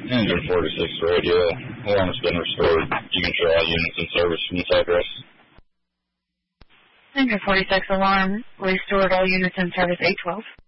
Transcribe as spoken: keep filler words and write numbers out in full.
Engine forty-six radio. Alarm has been restored. You can show all units in service from this address. Engine forty-six alarm restored, all units in service eight twelve.